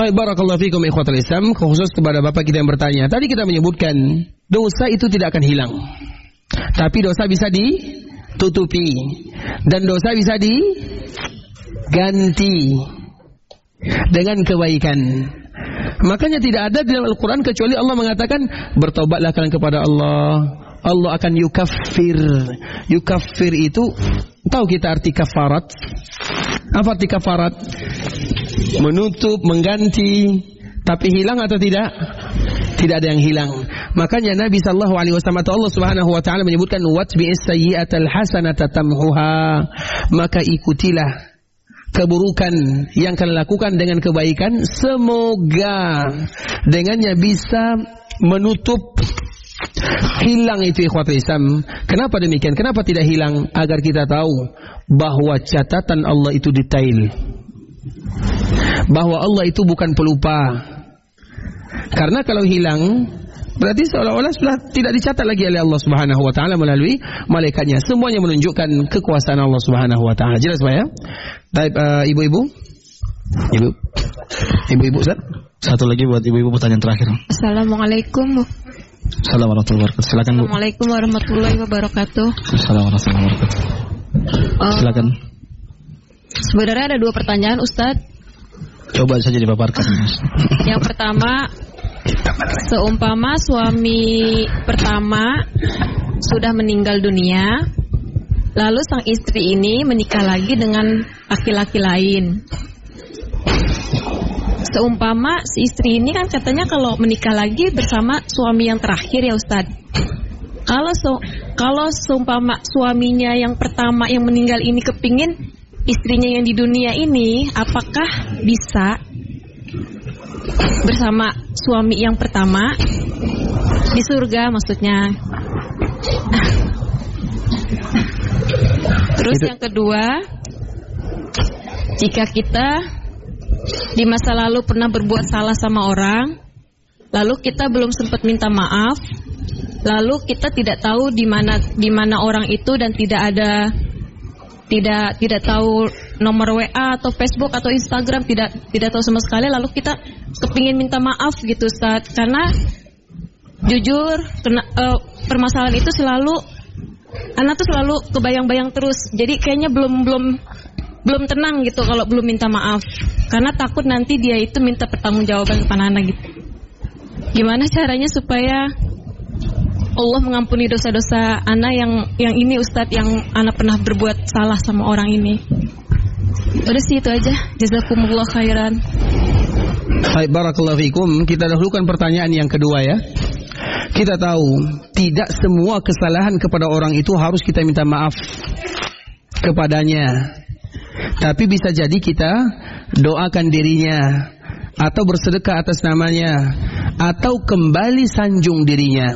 Barakallahu fikum ikhwatal Islam, khusus kepada Bapak kita yang bertanya. Tadi kita menyebutkan dosa itu tidak akan hilang. Tapi dosa bisa ditutupi dan dosa bisa diganti dengan kebaikan. Makanya tidak ada di dalam Al-Quran kecuali Allah mengatakan bertobatlah kalian kepada Allah. Allah akan yukaffir. Yukaffir itu tahu kita arti kafarat? Apa arti kafarat? Menutup, mengganti. Tapi hilang atau tidak? Tidak ada yang hilang. Makanya Nabi sallallahu alaihi wasallam atau Allah Subhanahu wa taala menyebutkan watbi'is sayyi'atal hasanata tamhuha. Maka ikutilah keburukan yang kalian lakukan dengan kebaikan, semoga dengannya bisa menutup. Hilang itu ikhwatul Islam. Kenapa demikian? Kenapa tidak hilang? Agar kita tahu bahwa catatan Allah itu detail, bahwa Allah itu bukan pelupa. Karena kalau hilang berarti seolah-olah sudah tidak dicatat lagi oleh Allah Subhanahu wa taala melalui malaikatnya. Semuanya menunjukkan kekuasaan Allah Subhanahu wa taala. Jelas Pak ya? Baik, ibu-ibu. Ibu-ibu Ustaz. Satu lagi buat ibu-ibu pertanyaan terakhir. Assalamualaikum. Assalamualaikum warahmatullahi wabarakatuh. Silakan Bu. Assalamualaikum warahmatullahi wabarakatuh. Assalamualaikum warahmatullahi wabarakatuh. Silakan. Sebenarnya ada 2 pertanyaan Ustaz. Coba saja dipaparkan. Yang pertama, seumpama suami pertama sudah meninggal dunia, lalu sang istri ini menikah lagi dengan laki-laki lain. Seumpama si istri ini kan katanya kalau menikah lagi bersama suami yang terakhir ya Ustaz. Kalau seumpama suaminya yang pertama yang meninggal ini kepingin istrinya yang di dunia ini, apakah bisa bersama suami yang pertama di surga maksudnya? Terus yang kedua, jika kita di masa lalu pernah berbuat salah sama orang, lalu kita belum sempat minta maaf, lalu kita tidak tahu di mana orang itu dan tidak tahu nomor WA atau Facebook atau Instagram, tidak tahu sama sekali, lalu kita kepingin minta maaf gitu Ustaz. Karena jujur permasalahan itu selalu anak tuh selalu kebayang-bayang terus. Jadi kayaknya belum tenang gitu kalau belum minta maaf. Karena takut nanti dia itu minta pertanggungjawaban kepada anak gitu. Gimana caranya supaya Allah mengampuni dosa-dosa anak yang ini Ustadz, yang anak pernah berbuat salah sama orang ini. Udah sih itu aja. Jazakumullah khairan. Baik, barakallahu fikum. Kita dahulukan pertanyaan yang kedua ya. Kita tahu tidak semua kesalahan kepada orang itu harus kita minta maaf kepadanya. Tapi bisa jadi kita doakan dirinya, atau bersedekah atas namanya, atau kembali sanjung dirinya.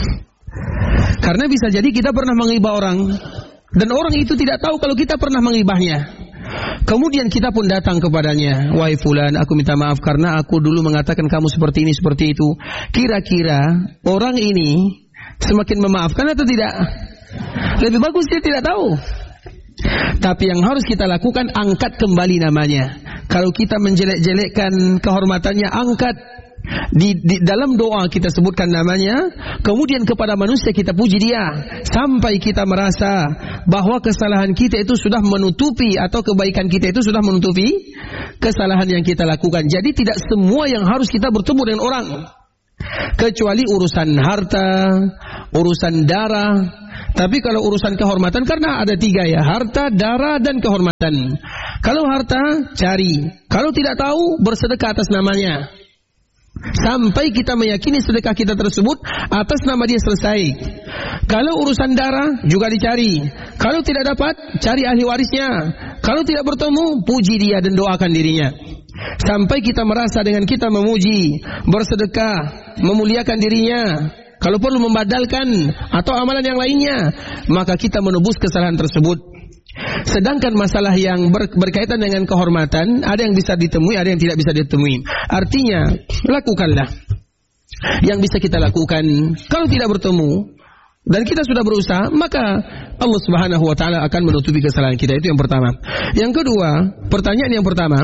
Karena bisa jadi kita pernah menghibah orang, dan orang itu tidak tahu kalau kita pernah menghibahnya. Kemudian kita pun datang kepadanya, wahai fulan, aku minta maaf karena aku dulu mengatakan kamu seperti ini, seperti itu. Kira-kira orang ini semakin memaafkan atau tidak? Lebih bagus dia tidak tahu. Tapi yang harus kita lakukan, angkat kembali namanya. Kalau kita menjelek-jelekkan kehormatannya, angkat. Di dalam doa kita sebutkan namanya, kemudian kepada manusia kita puji dia, sampai kita merasa bahwa kesalahan kita itu sudah menutupi, atau kebaikan kita itu sudah menutupi kesalahan yang kita lakukan. Jadi tidak semua yang harus kita bertemu dengan orang, kecuali urusan harta, urusan darah. Tapi kalau urusan kehormatan, karena ada 3 ya, harta, darah, dan kehormatan. Kalau harta, cari. Kalau tidak tahu, bersedekah atas namanya, sampai kita meyakini sedekah kita tersebut atas nama dia selesai. Kalau urusan darah juga dicari. Kalau tidak dapat, cari ahli warisnya. Kalau tidak bertemu, puji dia dan doakan dirinya. Sampai kita merasa dengan kita memuji, bersedekah, memuliakan dirinya, kalau perlu membadalkan atau amalan yang lainnya, maka kita menebus kesalahan tersebut. Sedangkan masalah yang berkaitan dengan kehormatan, ada yang bisa ditemui, ada yang tidak bisa ditemui. Artinya, lakukanlah yang bisa kita lakukan. Kalau tidak bertemu dan kita sudah berusaha, maka Allah Subhanahu wa taala akan menutupi kesalahan kita. Itu yang pertama. Yang kedua, pertanyaan yang pertama,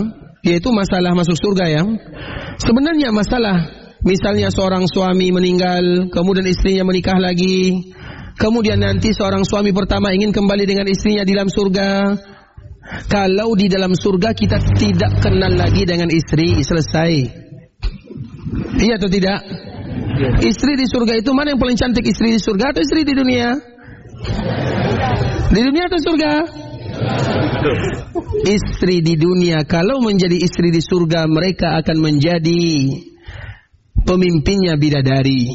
yaitu masalah masuk surga ya. Sebenarnya masalah misalnya seorang suami meninggal, kemudian istrinya menikah lagi, kemudian nanti seorang suami pertama ingin kembali dengan istrinya di dalam surga. Kalau di dalam surga kita tidak kenal lagi dengan istri, selesai. Iya atau tidak? Istri di surga itu mana yang paling cantik, istri di surga atau istri di dunia? Di dunia atau surga? Istri di dunia kalau menjadi istri di surga, mereka akan menjadi pemimpinnya bidadari.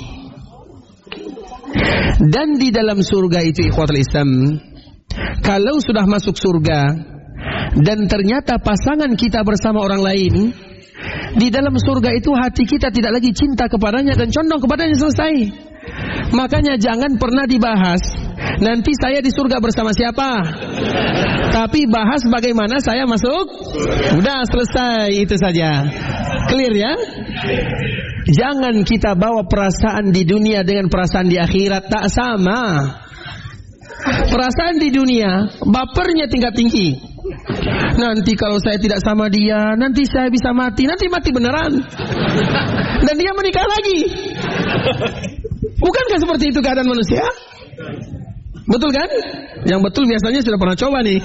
Dan di dalam surga itu ikhwatul Islam, kalau sudah masuk surga dan ternyata pasangan kita bersama orang lain, di dalam surga itu hati kita tidak lagi cinta kepadanya dan condong kepadanya, selesai. Makanya jangan pernah dibahas nanti saya di surga bersama siapa, tapi bahas bagaimana saya masuk. Udah selesai, itu saja. Clear ya? Jangan kita bawa perasaan di dunia dengan perasaan di akhirat, tak sama. Perasaan di dunia bapernya tingkat tinggi. Nanti kalau saya tidak sama dia, nanti saya bisa mati. Nanti mati beneran. Dan dia menikah lagi. Bukankah seperti itu keadaan manusia? Betul kan? Yang betul biasanya sudah pernah coba nih.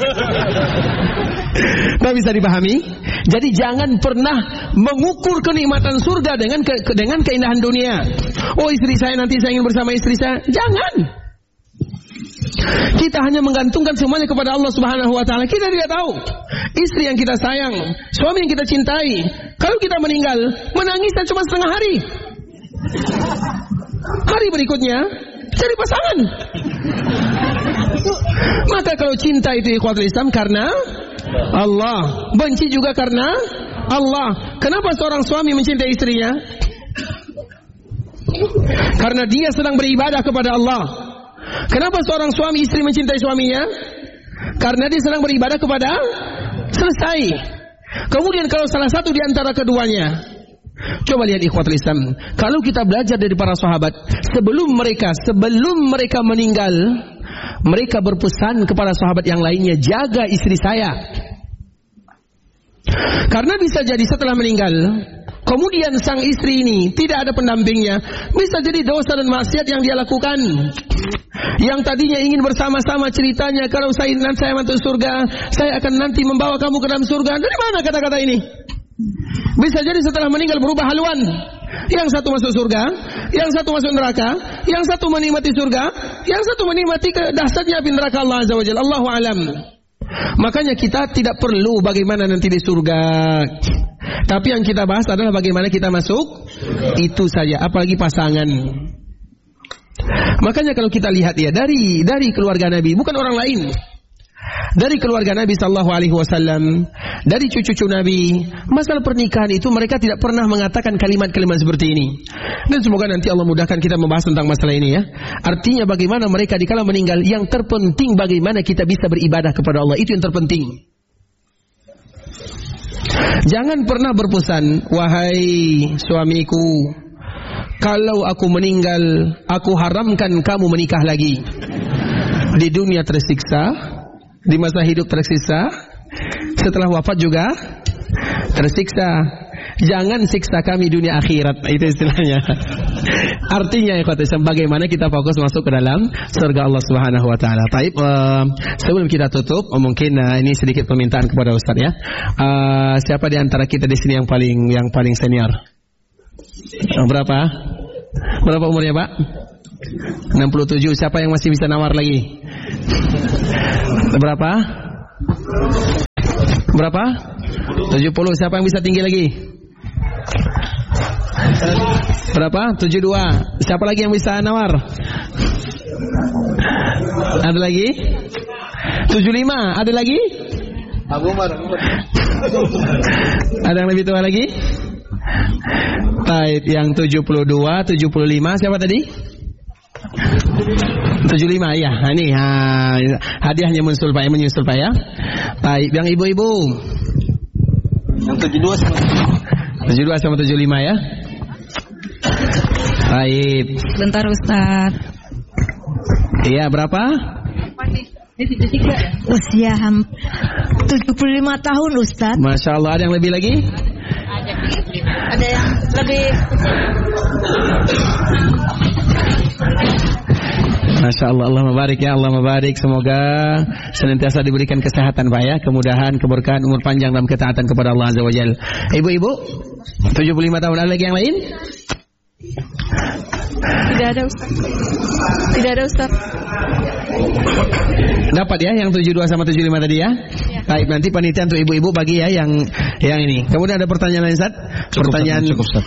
Nah, bisa dipahami? Jadi jangan pernah mengukur kenikmatan surga dengan keindahan dunia. Oh, istri saya, nanti saya ingin bersama istri saya. Jangan. Kita hanya menggantungkan semuanya kepada Allah Subhanahu wa taala. Kita tidak tahu istri yang kita sayang, suami yang kita cintai, kalau kita meninggal, menangisnya cuma setengah hari. Hari berikutnya cari pasangan. Maka kalau cinta itu ikhwatul Islam karena Allah, benci juga karena Allah. Kenapa seorang suami mencintai istrinya? Karena dia sedang beribadah kepada Allah. Kenapa seorang suami istri mencintai suaminya? Karena dia sedang beribadah kepada, selesai. Kemudian kalau salah satu di antara keduanya, coba lihat ikhwatul Islam, kalau kita belajar dari para sahabat, sebelum mereka meninggal, mereka berpesan kepada sahabat yang lainnya, jaga istri saya. Karena bisa jadi setelah meninggal, kemudian sang istri ini tidak ada pendampingnya, bisa jadi dosa dan maksiat yang dia lakukan. Yang tadinya ingin bersama-sama, ceritanya kalau saya masuk surga, saya akan nanti membawa kamu ke dalam surga. Dari mana kata-kata ini? Bisa jadi setelah meninggal berubah haluan. Yang satu masuk surga, yang satu masuk neraka, yang satu menikmati surga, yang satu menikmati dahsyatnya api neraka Allah Azza wa Jalla. Allahu alam. Makanya kita tidak perlu bagaimana nanti di surga, tapi yang kita bahas adalah bagaimana kita masuk. Itu saja, apalagi pasangan. Makanya kalau kita lihat ya dari keluarga Nabi, bukan orang lain, dari keluarga Nabi sallallahu alaihi wasallam, dari cucu-cucu Nabi, masalah pernikahan itu mereka tidak pernah mengatakan kalimat-kalimat seperti ini. Dan semoga nanti Allah mudahkan kita membahas tentang masalah ini ya. Artinya bagaimana mereka dikala meninggal, yang terpenting bagaimana kita bisa beribadah kepada Allah, itu yang terpenting. Jangan pernah berpesan, wahai suamiku, kalau aku meninggal, aku haramkan kamu menikah lagi. Di dunia tersiksa, di masa hidup tersiksa, setelah wafat juga tersiksa. Jangan siksa kami dunia akhirat, itu istilahnya. Artinya ya bagaimana kita fokus masuk ke dalam surga Allah Subhanahu wa taala. Baik, sebelum kita tutup, mungkin ini sedikit permintaan kepada Ustaz ya. Siapa di antara kita di sini yang paling senior? Berapa umurnya, Pak? 67. Siapa yang masih bisa nawar lagi? Berapa? 70. Siapa yang bisa tinggi lagi? Berapa? 72. Siapa lagi yang bisa nawar? Ada lagi? 75. Ada lagi? Abu Umar. Ada yang lebih tua lagi? Baik, yang 72, 75. Siapa tadi? 75 ya. Nah, ini hadiahnya menyusul Pak ya. Baik, yang ibu-ibu. Yang 72 sama 75 ya. Baik. Bentar Ustaz. Iya, berapa? Usia 75 tahun Ustaz. Masya Allah, ada yang lebih lagi? Ada yang lebih. Masya Allah, Allah mabarik ya, Allah mabarik. Semoga senantiasa diberikan kesehatan Pak ya, kemudahan, keberkahan, umur panjang dalam ketaatan kepada Allah Azza wa Jalla. Ibu-ibu 75 tahun, ada lagi yang lain? Tidak ada Ustaz. Tidak ada Ustaz. Dapat ya yang 72 sama 75 tadi ya? Baik, nanti panitia untuk ibu-ibu bagi ya yang ini. Kemudian ada pertanyaan lain, Ustaz? Pertanyaan cukup Ustaz.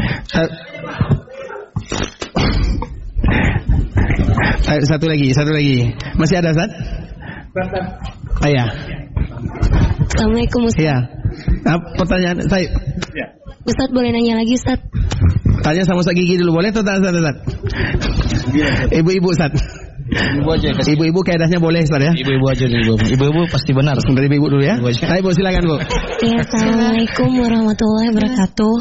Satu lagi. Masih ada, Ustaz? Ya. Assalamualaikum Ustaz. Ya. Pertanyaan saya. Ustaz boleh nanya lagi Ustaz? Tanya sama Ustaz Gigi dulu, boleh atau tak, Ustaz? Ibu-ibu, Ustaz. Ibu-ibu keadaannya boleh, Ustaz ya? Ibu-ibu aja dulu. Ibu-ibu pasti benar. Dari ibu dulu ya. Ibu silakan, Bu. Ya, Assalamualaikum warahmatullahi wabarakatuh.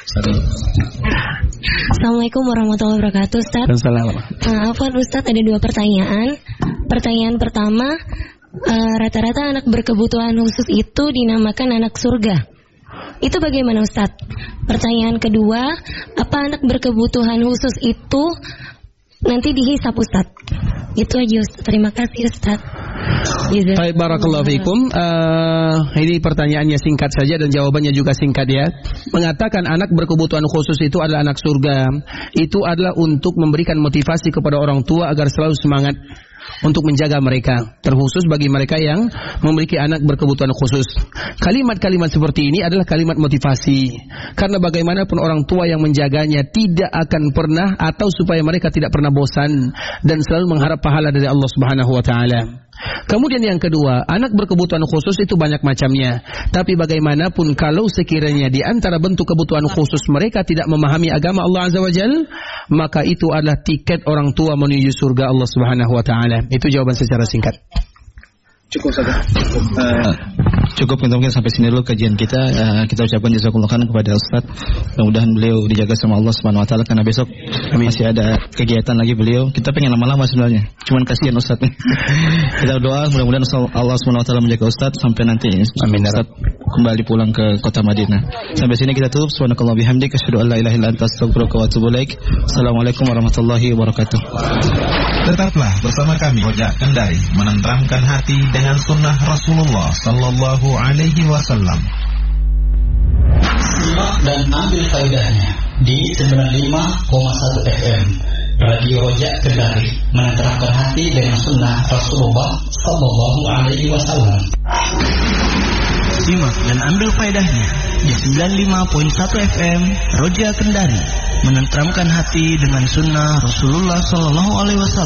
Assalamualaikum warahmatullahi wabarakatuh, Ustaz. Afwan Ustaz, ada 2 pertanyaan. Pertanyaan pertama, rata-rata anak berkebutuhan khusus itu dinamakan anak surga. Itu bagaimana Ustaz? Pertanyaan kedua, apa anak berkebutuhan khusus itu nanti dihisap Ustaz? Itu aja Ustaz. Terima kasih Ustaz. Baik, barakallahu fikum. Ini pertanyaannya singkat saja dan jawabannya juga singkat ya. Mengatakan anak berkebutuhan khusus itu adalah anak surga, itu adalah untuk memberikan motivasi kepada orang tua agar selalu semangat untuk menjaga mereka, terkhusus bagi mereka yang memiliki anak berkebutuhan khusus. Kalimat-kalimat seperti ini adalah kalimat motivasi, karena bagaimanapun orang tua yang menjaganya tidak akan pernah, atau supaya mereka tidak pernah bosan dan selalu mengharap pahala dari Allah Subhanahu wa taala. Kemudian yang kedua, anak berkebutuhan khusus itu banyak macamnya. Tapi bagaimanapun kalau sekiranya di antara bentuk kebutuhan khusus mereka tidak memahami agama Allah Azza wa Jalla, maka itu adalah tiket orang tua menuju surga Allah Subhanahu wa taala. Itu jawaban secara singkat. Cukup saja. Cukup mungkin sampai sini dulu kajian kita. Kita ucapkan jazakumullah khairan kepada Ustaz. Mudah-mudahan beliau dijaga sama Allah Subhanahu wa taala, karena besok masih ada kegiatan lagi beliau. Kita pengen lama-lama sebenarnya. Cuman kasihan Ustaz. Kita doa mudah-mudahan Allah Subhanahu wa taala menjaga Ustaz sampai nanti Ustaz kembali pulang ke kota Madinah. Sampai sini kita tutup. Subhanakallah bihamdika asyhadu an la ilaha illa anta astaghfiruka wa atubu ilaik. Assalamualaikum warahmatullahi wabarakatuh. Tetaplah bersama kami Rojak Kendari, menenteramkan hati dengan sunnah Rasulullah Sallallahu Alaihi Wasallam. Simak dan ambil faedahnya di 95,1 FM Radio Rojak Kendari, menenteramkan hati dengan sunnah Rasulullah Sallallahu Alaihi Wasallam. Simak dan ambil faedahnya di 95.1 FM Rojak Kendari, menenteramkan hati dengan sunnah Rasulullah Sallallahu Alaihi Wasallam.